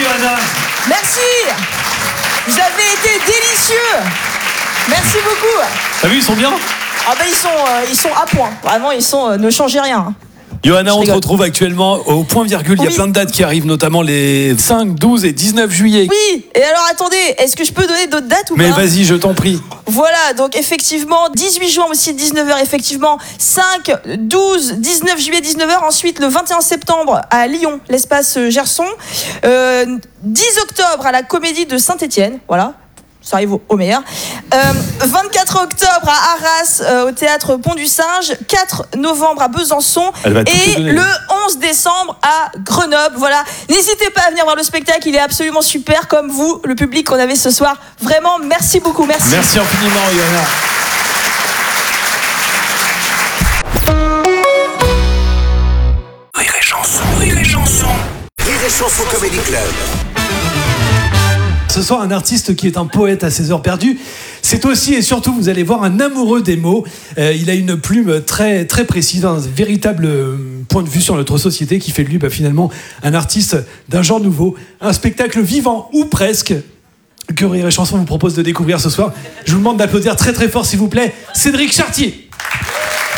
Johanna. Merci. Vous avez été délicieux. Merci beaucoup. T'as vu, ils sont bien. Ah ben ils sont à point. Vraiment, ils sont. Ne changez rien. Johanna, on te retrouve actuellement au point virgule. Il y a plein de dates qui arrivent, notamment les 5, 12 et 19 juillet. Oui, et alors attendez, est-ce que je peux donner d'autres dates ou pas? Mais vas-y, je t'en prie. Voilà, donc effectivement, 18 juin aussi, 19h, effectivement, 5, 12, 19 juillet, 19h, ensuite le 21 septembre à Lyon, l'espace Gerson, 10 octobre à la Comédie de Saint-Étienne, voilà. Ça arrive au meilleur. 24 octobre à Arras, au théâtre Pont du Singe. 4 novembre à Besançon. Et le 11 décembre à Grenoble. Voilà. N'hésitez pas à venir voir le spectacle. Il est absolument super, comme vous, le public qu'on avait ce soir. Vraiment, merci beaucoup. Merci. Merci infiniment, Johanna. Rire et chanson, rire et chanson. Rire et chanson Comedy Club. Ce soir, un artiste qui est un poète à ses heures perdues. C'est aussi et surtout, vous allez voir, un amoureux des mots. Il a une plume très, très précise, un véritable point de vue sur notre société qui fait de lui finalement un artiste d'un genre nouveau. Un spectacle vivant, ou presque, que Rire et Chanson vous propose de découvrir ce soir. Je vous demande d'applaudir très très fort, s'il vous plaît, Cédric Chartier.